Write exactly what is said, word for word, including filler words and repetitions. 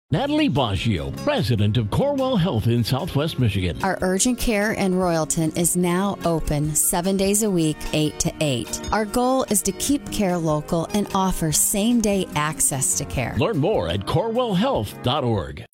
Natalie Baggio, president of Corewell Health in Southwest Michigan. Our urgent care in Royalton is now open seven days a week, eight to eight. Our goal is to keep care local and offer same-day access to care. Learn more at corewell health dot org.